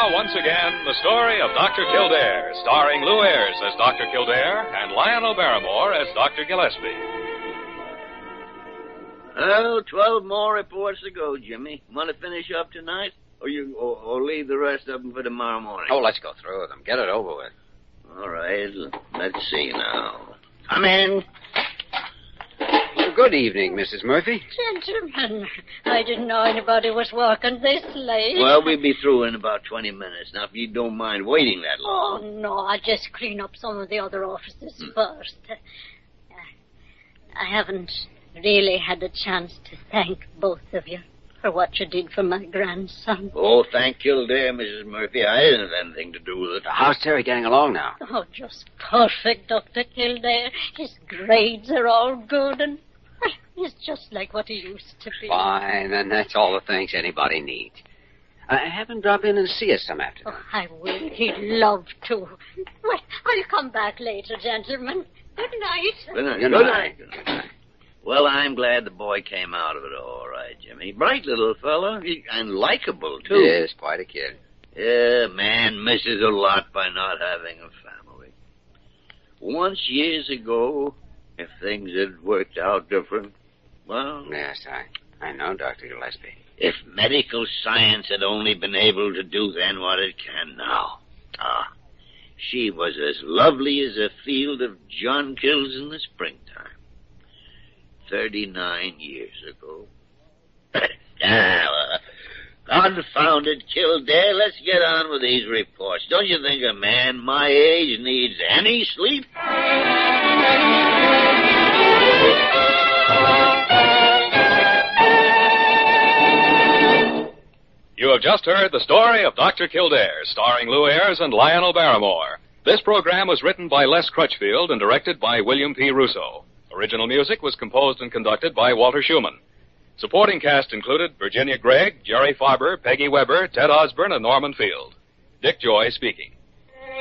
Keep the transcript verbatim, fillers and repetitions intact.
now, once again, the story of Doctor Kildare, starring Lou Ayres as Doctor Kildare and Lionel Barrymore as Doctor Gillespie. Oh, twelve more reports to go, Jimmy. Want to finish up tonight? Or you, or, or leave the rest of them for tomorrow morning? Oh, let's go through them. Get it over with. All right. Let's see now. Come in. Good evening, Missus Murphy. Gentlemen, I didn't know anybody was working this late. Well, we'll be through in about twenty minutes. Now, if you don't mind waiting that long. Oh, no, I'll just clean up some of the other offices hmm. first. Uh, I haven't really had a chance to thank both of you for what you did for my grandson. Oh, thank Kildare, Missus Murphy. I didn't have anything to do with it. How's Terry getting along now? Oh, just perfect, Doctor Kildare. His grades are all good, and he's just like what he used to be. Fine, and that's all the thanks anybody needs. Uh, have him drop in and see us some afternoon. Oh, I will. He'd love to. Well, I'll come back later, gentlemen. Good night. Good night. Good Good night. night. Good night. Well, I'm glad the boy came out of it all right, Jimmy. Bright little fellow, he, and likable, too. Yes, quite a kid. Yeah, man misses a lot by not having a family. Once, years ago, if things had worked out different, well... Yes, I, I know, Doctor Gillespie. If medical science had only been able to do then what it can now. Ah, she was as lovely as a field of jonquils in the springtime. Thirty-nine years ago. ah, uh, confounded Kildare, let's get on with these reports. Don't you think a man my age needs any sleep? You have just heard the story of Doctor Kildare, starring Lou Ayres and Lionel Barrymore. This program was written by Les Crutchfield and directed by William P. Russo. Original music was composed and conducted by Walter Schumann. Supporting cast included Virginia Gregg, Jerry Farber, Peggy Weber, Ted Osborne, and Norman Field. Dick Joy speaking.